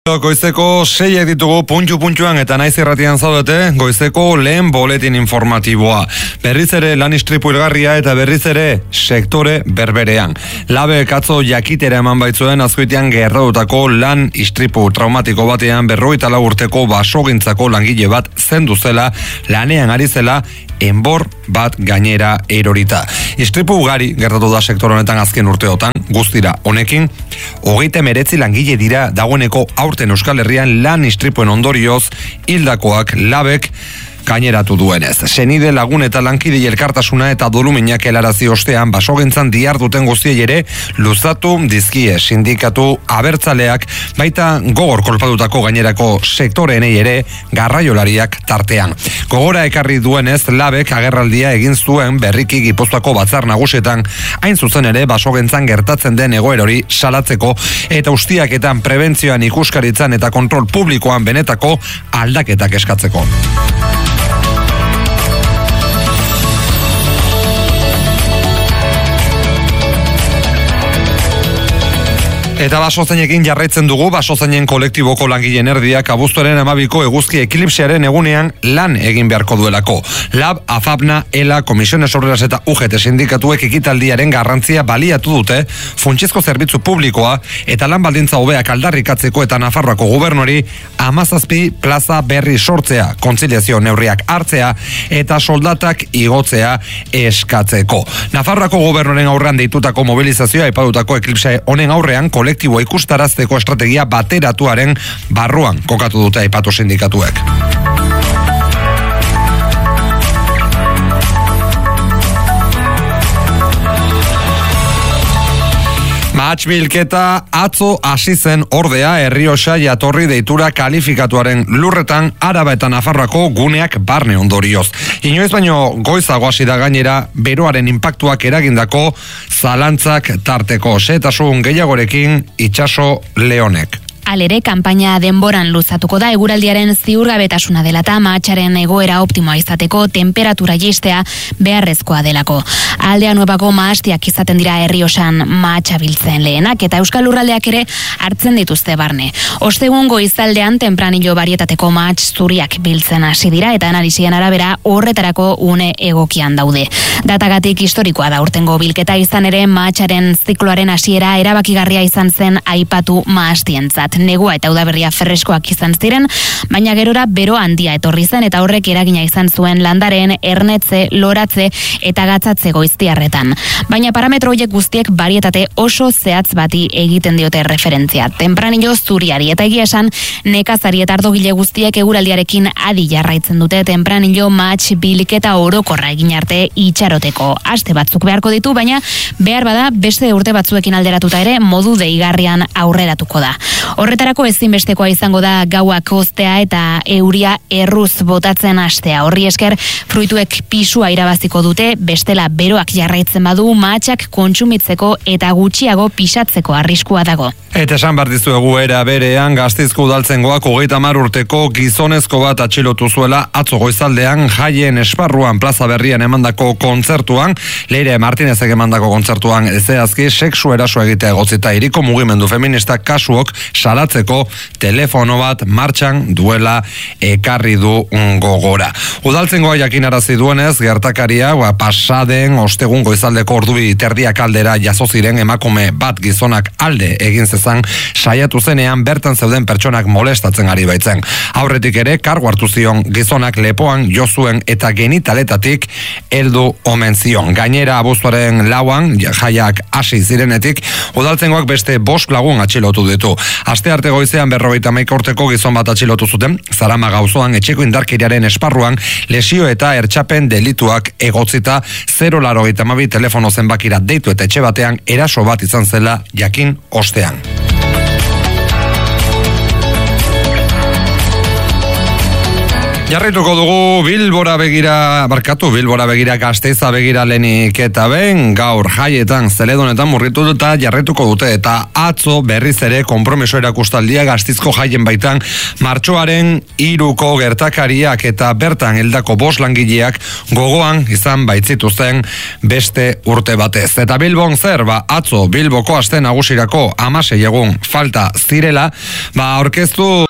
Goizeko 6 ditugu puntu-puntuan eta naiz irratian zaudete, goizeko lehen boletin informatiboa. Berriz ere lan istripu hilgarria eta berriz ere sektore berberean. Labe atzo jakitera eman baitzuen Azkoitian gertatutako lan istripu traumatiko batean 54 urteko basogintzako langile bat zendu zela, lanean ari zela, enbor bat gainera erorita. Istripu ugari gertatu da sektor honetan azken urteotan, guztira honekin, 39 langile dira dagoeneko aurten Euskal Herrian lan istripuen ondorioz hildakoak labek gaineratu duenez. Senide lagun eta lankide elkartasuna eta doluminak helarazi ostean basogintzan diharduten guztiei ere luzatu dizkie sindikatu abertzaleak, baita gogor kolpatutako gainerako sektoreenei ere garraiolariak tartean. Gogora ekarri duenez labek agerraldia egin zuen berriki Gipuzkoako batzar nagusietan, hain zuzen ere basogintzan gertatzen den egoerori salatzeko eta ustiaketan prebentzioan, ikuskaritzan eta kontrol publikoan benetako aldaketak eskatzeko. Eta basozainekin jarraitzen dugu, basozainen kolektiboko langileen erdiak abuztuaren 12ko eguzki eklipsearen egunean lan egin beharko duelako. Lab, AFAPNA, ELA, Komisiones Obreras eta UGT sindikatuek ekitaldiaren garrantzia baliatu dute, funtsezko zerbitzu publikoa eta lan baldintza hobeak aldarrikatzeko eta Nafarroako gobernuari 17 plaza berri sortzea, kontziliazio neurriak hartzea eta soldatak igotzea eskatzeko. Nafarroako gobernuaren aurrean deitutako mobilizazioa aipatutako eklipse honen aurrean kolektiboa ikustarazteko estrategia bateratuaren barruan kokatu dute aipatu sindikatuek. Mahats bilketa atzo hasi zen ordea Errioxa jatorri deitura kalifikatuaren lurretan Araba eta Nafarroako guneak barne ondorioz. Inoiz baino goizago hasi da gainera beroaren inpaktuak eragindako zalantzak tarteko. Xehetasun gehiagorekin Itxaso Leonek. Alere, kanpaina denboran luzatuko da eguraldiaren ziurgabetasuna dela eta mahatsaren egoera optimoa izateko temperatura jaistea beharrezkoa delako. Aldea Nuebako mahastiak izaten dira Errioxan mahatsa biltzen lehenak eta Euskal Lurraldeak ere hartzen dituzte barne. Ostegun goizaldean tempranillo barietateko mahats zuriak biltzen hasi dira eta analisien arabera horretarako une egokian daude. Datagatik historikoa da urtengo bilketa izan ere mahatsaren zikloaren hasiera erabakigarria izan zen aipatu mahastientzat. Negua eta udaberria ferreskoak izan ziren, baina gerora bero handia etorri zen eta horrek eragina izan zuen landaren ernetze, loratze eta gatzatze goiztiarretan. Baina parametro horiek guztiek barietate oso zehatz bati egiten diote referentzia. Tempranillo zuriari eta egia esan nekazari eta ardogile guztiek eguraldiarekin adi jarraitzen dute tempranillo mahats bilketa orokorra egin arte itxaroteko. Aste batzuk beharko ditu, baina behar bada beste urte batzuekin alderatuta ere modu deigarrian aurreratuko da. Horretarako ezinbestekoa izango da gauak hoztea eta euria erruz botatzen hastea. Horri esker fruituek pisua irabaziko dute, bestela beroak jarraitzen badu mahatsak kontsumitzeko eta gutxiago pisatzeko arriskua dago. Eta esan behar dizuegu era berean Gasteizko udaltzengoak 30 urteko gizonezko bat atxilotu zuela atzo goizaldean Jaien esparruan plaza berrian emandako kontzertuan, Leire Martinezek emandako kontzertuan zehazki sexu eraso egitea egotzita hiriko mugimendu feminista kasuok salatzeko telefono bat martxan duela ekarri du gogora. Udaltzengoa jakinarazi duenez gertakaria pasaden ostegun goizaldeko ordubi terdiak aldera jaso ziren emakume bat gizonak alde egin zezan saiatu zenean bertan zeuden pertsonak molestatzen ari baitzen. Aurretik ere kargu hartu zion gizonak lepoan jo zuen eta genitaletatik heldu omen zion. Gainera abuztuaren 4an jaiak hasi zirenetik udaltzengoak beste 5 lagun atxilotu ditu. Astearte goizean 51 urteko gizon bat atxilotu zuten Zaramaga auzoan etxeko indarkeriaren esparruan lesio eta ertxapen delituak egotzita 082 telefono zenbakira deitu eta etxe batean eraso bat izan zela jakin ostean. Jarrituko dugu Bilbora begira Gasteiza begira lenik eta ben gaur jaietan Zeledonetan murritu eta jarrituko dute eta atzo berriz ere konpromiso erakustaldia Gasteizko jaien baitan martxoaren 3ko gertakariak eta bertan heldako 5 langileak gogoan izan baitzituzten beste urte batez. Eta Bilbon zer, atzo Bilboko aste nagusirako 16 egun falta zirela, aurkeztu